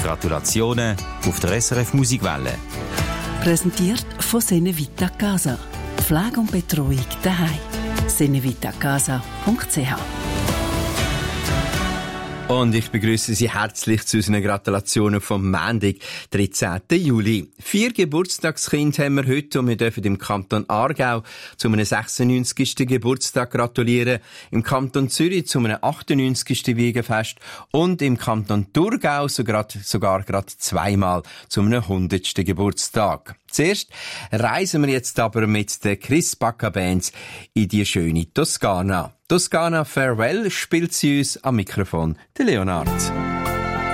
Gratulationen auf der SRF Musikwelle. Präsentiert von Senevita Casa. Pflege und Betreuung daheim. senevitacasa.ch. Und ich begrüße Sie herzlich zu unseren Gratulationen vom Montag, 13. Juli. 4 Geburtstagskinder haben wir heute und wir dürfen im Kanton Aargau zu einem 96. Geburtstag gratulieren, im Kanton Zürich zu einem 98. Wiegenfest und im Kanton Thurgau sogar gerade zweimal zu einem 100. Geburtstag. Zuerst reisen wir jetzt aber mit der Chris Bacca Band in die schöne Toskana. Toskana Farewell spielt sie uns am Mikrofon, der Leonard.